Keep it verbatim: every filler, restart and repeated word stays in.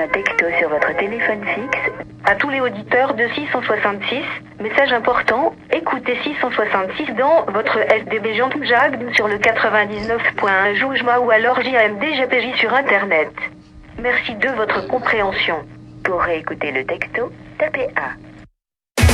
un texto sur votre téléphone fixe. À tous les auditeurs de six cent soixante-six, message important, écoutez six cent soixante-six dans votre S D B Jean Jag sur le quatre-vingt-dix-neuf point un Joujma ou alors J A M D G P J sur Internet. Merci de votre compréhension. Pour réécouter le texto, tapez un.